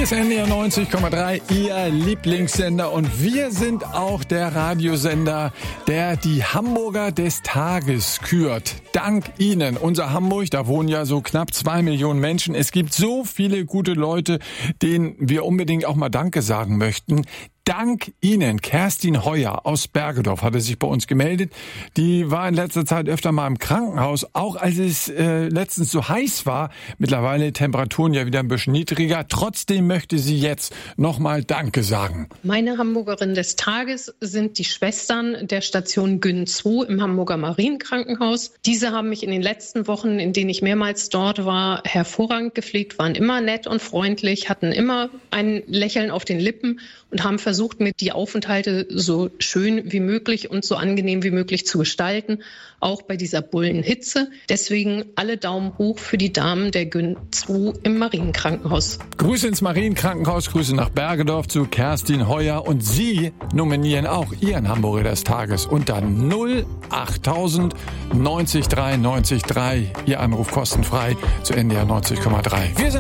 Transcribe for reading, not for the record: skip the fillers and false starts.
Hier ist NDR 90,3, Ihr Lieblingssender, und wir sind auch der Radiosender, der die Hamburger des Tages kürt. Dank Ihnen. Unser Hamburg, da wohnen ja so knapp 2 Millionen Menschen. Es gibt so viele gute Leute, denen wir unbedingt auch mal Danke sagen möchten. Dank Ihnen. Kerstin Heuer aus Bergedorf hatte sich bei uns gemeldet. Die war in letzter Zeit öfter mal im Krankenhaus, auch als es letztens so heiß war. Mittlerweile Temperaturen ja wieder ein bisschen niedriger. Trotzdem möchte sie jetzt nochmal Danke sagen. Meine Hamburgerin des Tages sind die Schwestern der Station Gün 2 im Hamburger Marienkrankenhaus. Diese haben mich in den letzten Wochen, in denen ich mehrmals dort war, hervorragend gepflegt, waren immer nett und freundlich, hatten immer ein Lächeln auf den Lippen und haben versucht, mir die Aufenthalte so schön wie möglich und so angenehm wie möglich zu gestalten, auch bei dieser Bullenhitze. Deswegen alle Daumen hoch für die Damen der Gün 2 im Marienkrankenhaus. Grüße ins Marienkrankenhaus, Grüße nach Bergedorf zu Kerstin Heuer, und Sie nominieren auch Ihren Hamburger des Tages unter 08000 90 3 90 3. Ihr Anruf kostenfrei zu NDR 90,3. Wir sind